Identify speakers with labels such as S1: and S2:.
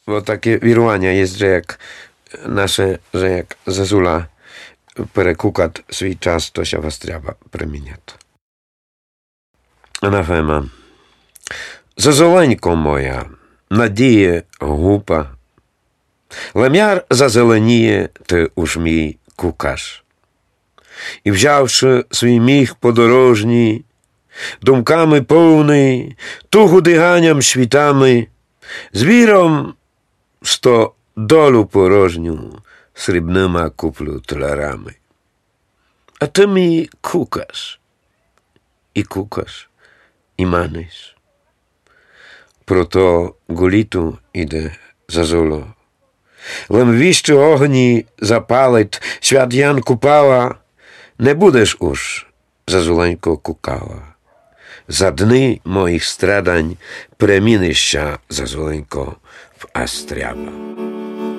S1: Bo takie wirування jest, że jak Zazula perekukat swój czas, to się was trzeba przemieniać. Анафема. Зазеленько моя, надіє гупа, лем'яр зазеленіє, ти уж мій кукаш. І взявши свій міг подорожній, думками повний, тугу диганням світами, з віром сто долю порожню срібнима куплю талерами. А ти мій кукаш, і кукаш, і маниш. Прото гуліту іде Зазуло. Лем віщо огні запалить, свят Ян Купала, не будеш уж, Зазуленько, кукала. За дни моїх страдань перемінишся, Зазуленько, в астряба.